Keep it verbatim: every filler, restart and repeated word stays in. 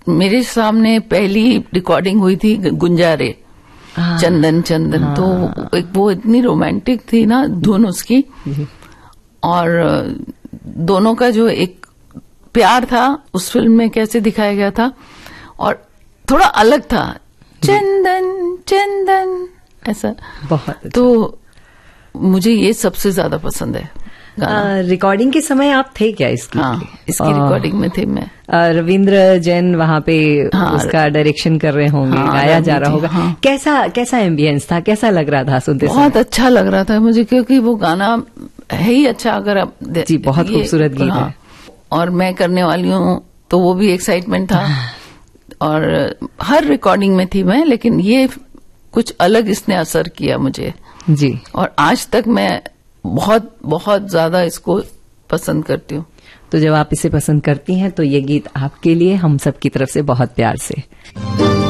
मेरे सामने पहली रिकॉर्डिंग हुई थी गुंजारे, चंदन चंदन। हाँ। तो एक वो इतनी रोमांटिक थी ना धुन उसकी, और दोनों का जो एक प्यार था उस फिल्म में कैसे दिखाया गया था, और थोड़ा अलग था, चंदन चंदन ऐसा। बहुत अच्छा। तो मुझे ये सबसे ज्यादा पसंद है। रिकॉर्डिंग के समय आप थे क्या इसकी? हाँ, इसकी रिकॉर्डिंग में थे मैं। रविंद्र जैन वहां पे हाँ, उसका डायरेक्शन कर रहे होंगे, हाँ, गाया जा रहा होगा। हाँ। कैसा कैसा एम्बियंस था, कैसा लग रहा था सुनते समय? बहुत अच्छा लग रहा था मुझे, क्योंकि वो गाना है ही अच्छा। अगर आप जी, बहुत खूबसूरत गीत है, और मैं करने वाली हूँ तो वो भी एक्साइटमेंट था। और हर रिकॉर्डिंग में थी मैं, लेकिन ये कुछ अलग इसने असर किया मुझे जी। और आज तक मैं बहुत बहुत ज्यादा इसको पसंद करती हूँ। तो जब आप इसे पसंद करती हैं तो ये गीत आपके लिए हम सब की तरफ से बहुत प्यार से।